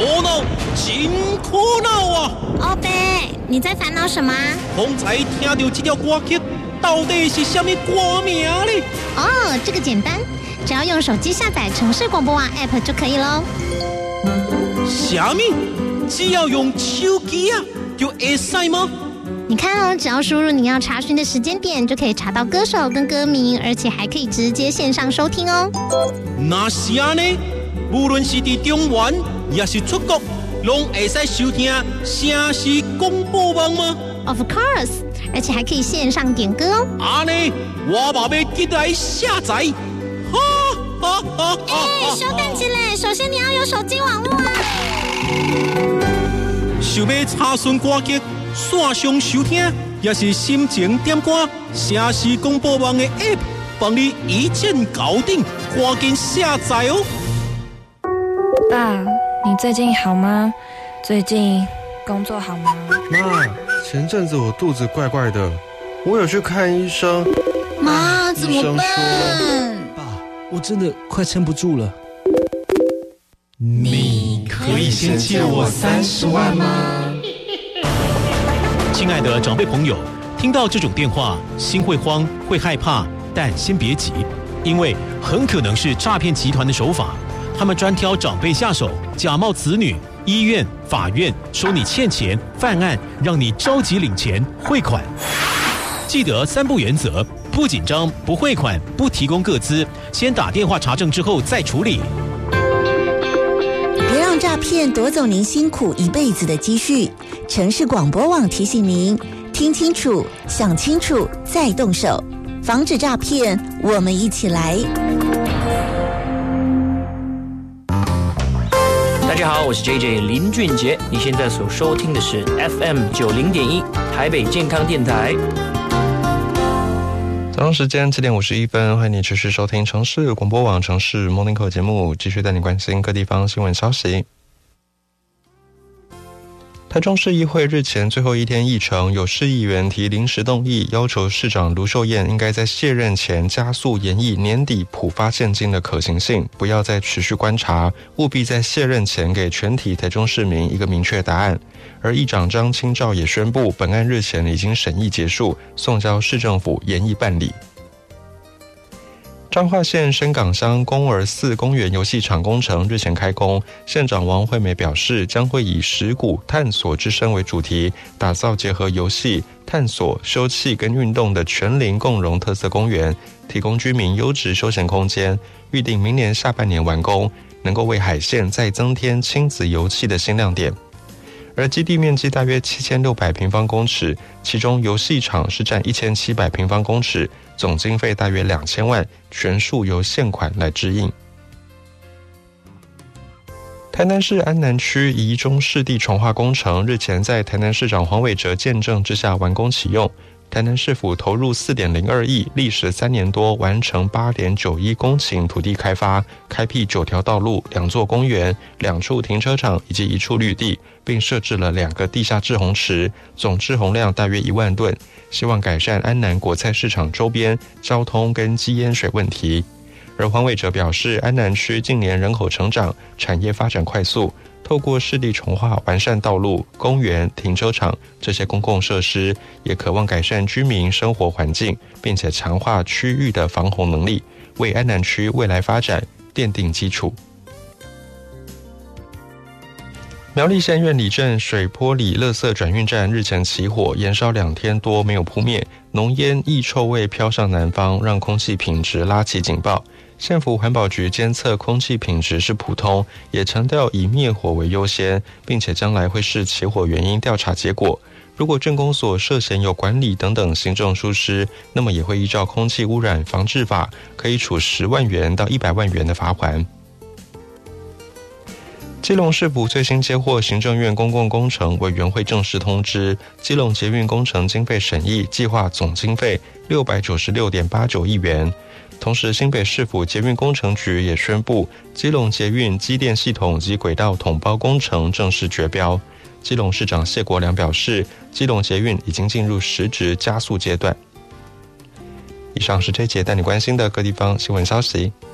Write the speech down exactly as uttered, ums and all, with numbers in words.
苦恼，真苦恼啊！ 欧贝，你在烦恼什么？ 刚才听到这条歌曲，到底是什么歌名呢？ 哦，这个简单，只要用手机下载城市广播网 App 就可以咯。 什么？只要用手机啊，就会使吗？ 你看哦，只要输入你要查询的时间点，就可以查到歌手跟歌名，而且还可以直接线上收听哦。 那是啊呢，无论是在中原，也是出国，拢会使收听城市广播网吗 ？Of course， 而且还可以线上点歌哦。 啊呢，我嘛要记来下载。哈哈哈！ 哎，稍等起来，首先你要有手机网络啊。 想要查询歌曲？线上收听，也是心情点歌，城市广播网的 App 帮你一键搞定，赶紧下载哦。 爸，你最近好吗？最近工作好吗？ 妈，前阵子我肚子怪怪的，我有去看医生。 妈，怎么办？ 爸，我真的快撑不住了。 你可以先借我三十万吗？ 亲爱的长辈朋友，听到这种电话，心会慌，会害怕，但先别急，因为很可能是诈骗集团的手法。他们专挑长辈下手，假冒子女、医院、法院，收你欠钱、犯案，让你着急领钱、汇款。记得三不原则：不紧张、不汇款、不提供个资，先打电话查证之后再处理。 别让诈骗夺走您辛苦一辈子的积蓄。城市广播网提醒您：听清楚、想清楚再动手，防止诈骗，我们一起来。 大家好，我是 J J 林俊杰，你现在所收听的是 F M 九零点一台北健康电台。 早上时间七点五十一分，欢迎你持续收听城市广播网城市 Morning Call 节目，继续带你关心各地方新闻消息。台中市议会日前最后一天议程，有市议员提临时动议，要求市长卢秀燕应该在卸任前加速研议年底普发现金的可行性，不要再持续观察，务必在卸任前给全体台中市民一个明确答案。而议长张清照也宣布，本案日前已经审议结束，送交市政府研议办理。彰化县深港乡公儿寺公园游戏场工程日前开工，县长王惠美表示，将会以石鼓探索之声为主题，打造结合游戏、探索、休憩跟运动的全龄共融特色公园，提供居民优质休闲空间。预定明年下半年完工，能够为海线再增添亲子游憩的新亮点。而基地面积大约七千六百平方公尺，其中游戏场是占一千七百平方公尺，总经费大约两千万，全数由现款来支应。台南市安南区宜中市地重划工程日前在台南市长黄伟哲见证之下完工启用。台南市府投入 四点零二亿，历时三年多，完成 八点九一公顷土地开发，开辟九条道路、两座公园、两处停车场以及一处绿地，并设置了两个地下滞洪池，总滞洪量大约一万吨，希望改善安南果菜市场周边交通跟积淹水问题。而黄伟哲表示，安南区近年人口成长，产业发展快速，透过市地重划完善道路、公园、停车场这些公共设施，也渴望改善居民生活环境，并且强化区域的防洪能力，为安南区未来发展奠定基础。苗栗县苑里镇水坡里垃圾转运站日前起火，延烧两天多没有扑灭，浓烟异臭味飘向南方，让空气品质拉起警报。县府环保局监测空气品质是普通，也强调以灭火为优先，并且将来会视起火原因调查结果。如果镇公所涉嫌有管理等等行政疏失，那么也会依照空气污染防治法，可以处十万元到一百万元的罚款。基隆市府最新接获行政院公共工程委员会正式通知，基隆捷运工程经费审议计划总经费 六百九十六点八九亿元。同时，新北市府捷运工程局也宣布，基隆捷运机电系统及轨道统包工程正式决标。基隆市长谢国良表示，基隆捷运已经进入实质加速阶段。以上是这一节带你关心的各地方新闻消息。